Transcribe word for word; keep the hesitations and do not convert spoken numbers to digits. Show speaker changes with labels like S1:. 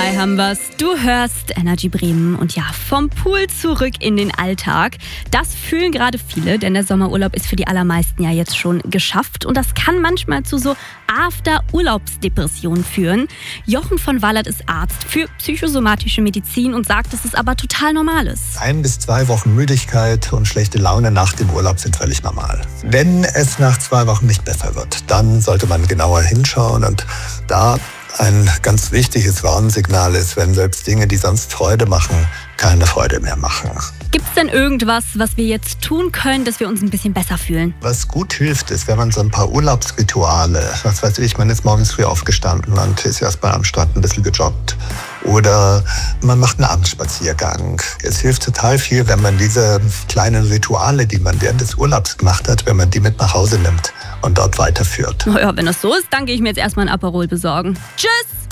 S1: zwei haben wir's. Du hörst Energy Bremen und ja, vom Pool zurück in den Alltag. Das fühlen gerade viele, denn der Sommerurlaub ist für die allermeisten ja jetzt schon geschafft. Und das kann manchmal zu so After-Urlaubsdepressionen führen. Jochen von Wallert ist Arzt für psychosomatische Medizin und sagt, dass es aber total normal ist.
S2: Ein bis zwei Wochen Müdigkeit und schlechte Laune nach dem Urlaub sind völlig normal. Wenn es nach zwei Wochen nicht besser wird, dann sollte man genauer hinschauen und da ein ganz wichtiges Warnsignal ist, wenn selbst Dinge, die sonst Freude machen, keine Freude mehr machen.
S1: Gibt es denn irgendwas, was wir jetzt tun können, dass wir uns ein bisschen besser fühlen?
S2: Was gut hilft, ist, wenn man so ein paar Urlaubsrituale, was weiß ich, man ist morgens früh aufgestanden und ist erst mal am Strand ein bisschen gejoggt. Oder man macht einen Abendspaziergang. Es hilft total viel, wenn man diese kleinen Rituale, die man während des Urlaubs gemacht hat, wenn man die mit nach Hause nimmt und dort weiterführt.
S1: Naja, wenn das so ist, dann gehe ich mir jetzt erstmal ein Aperol besorgen. Tschüss!